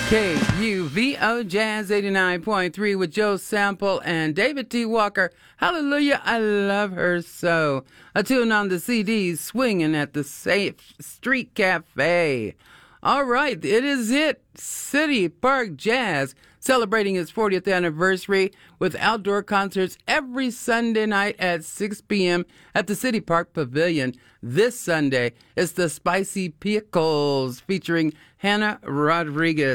KUVO Jazz 89.3 with Joe Sample and David T. Walker. Hallelujah, I love her so. A tune on the CD, Swinging at the Safe Street Cafe. All right, it is it. City Park Jazz, celebrating its 40th anniversary with outdoor concerts every Sunday night at 6 p.m. at the City Park Pavilion. This Sunday is the Spicy Pickles featuring Hannah Rodriguez.